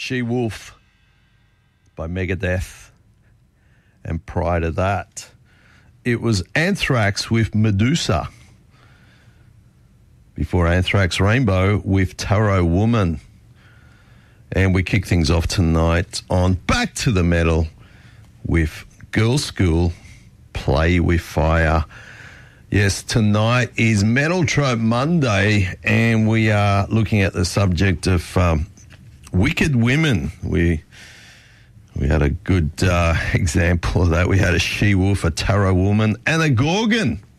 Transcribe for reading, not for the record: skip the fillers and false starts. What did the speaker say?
She-Wolf by Megadeth. And prior to that, it was Anthrax with Medusa. Before Anthrax, Rainbow with Tarot Woman. And we kick things off tonight on Back to the Metal with Girls' School, Play with Fire. Yes, tonight is Metal Trope Monday, and we are looking at the subject of wicked women. We had a good example of that. We had a she-wolf, a tarot woman, and a gorgon